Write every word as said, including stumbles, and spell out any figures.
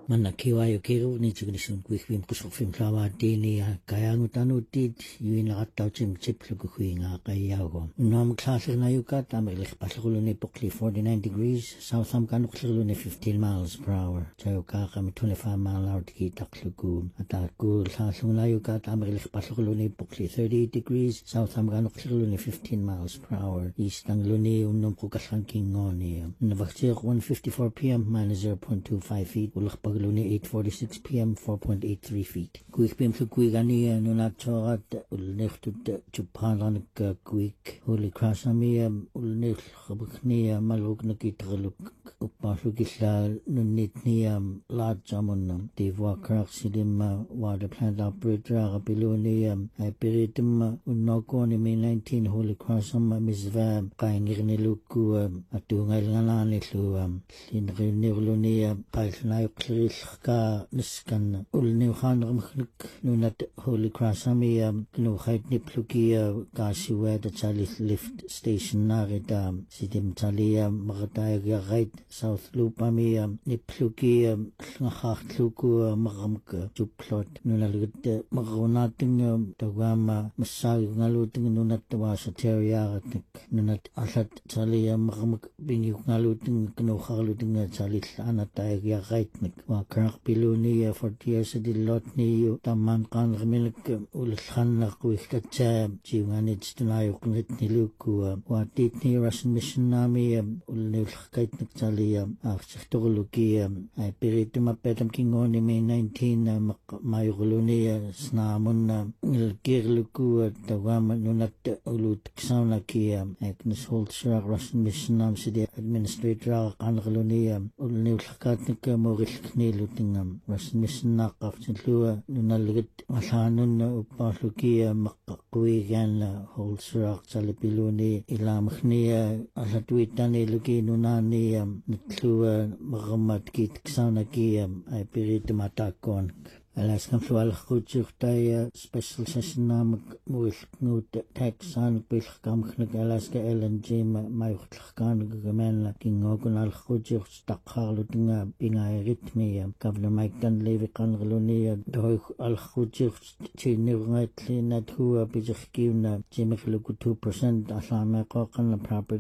Mana kiwayo kiro ni chignisun quick film kusok film flawa dini kaya ngutanu tid yuin nakataw chim chip lukuhui nga kayago. Unam klase na yuka tamay likpaslukulo ni Pukli forty-nine degrees, south am kanuklukulo ni fifteen miles per hour. Chayo ka kami twenty-five mile hour tiki takluku. At kul sasung na yuka tamay likpaslukulo ni Pukli thirty-eight degrees, south am kanuklukulo ni fifteen miles per hour. East ang luni unum kukasangking ngoni. Navaksik one fifty-four p m minus zero point two five feet. Ulakpagluni eight forty-six p m four point eight three feet. Quick pim su quick ani nunat chorat ulnechtut chupanranik quick. Holy Cross ami ulnech khabkhni maluk nakitraluk upasukisla nunit ni large jamun tivwa krak sidim water plant operator agapiluni ipiritum unnokoni mi nineteen Holy Cross am misva kaingirniluku atungal nganani lu linrinirluni paisnay klil ka niskan ulni khan ramkhnik nunat Holy Cross ami nu khait nipluki kasiwa da chalis lift station narita sidim chalia magatay gait south loop ami nipluki ngakhakhluku magamka chuplot nunalgut magagunating tawama masag ngaluting nunat wa sateria nunat asat chalia magamak bingi ngaluting knu khaluting chalis anatay gait wa krak piluni forty years di lot ni taman kan milik ulkhan na kuikatsa jiwanit tunayok nit niluku wa tit ni Russian mission nami ulnil kait nagsalia akshtogluki ay piritu mapetam kingoni may nineteen mayuguluni snamun ilkirluku tawama nunat ulut ksauna ki ay knishold siya Russian mission nam sidi administrator kangaluni ulnil kat nikamogil kniluting Russian mission na kafsinluwa nunalgit masanun upasluki makakuigan holsrak salipiluni ilamkhni asatwitani luki nunani nitluwa magamat kit ksana ki ay pirit matakon alas kam sual khuchuk tay special session na magmuil ngut taxan bil kam khnak alas ka L N G may khkan gamen kingogun al khuchuk takhalut nga pingay ritmi Governor Mike Dunleavy kan gluni doy al khuchuk chini ngat linat huwa bijkhkiuna jimkhluku two percent asama ko kan property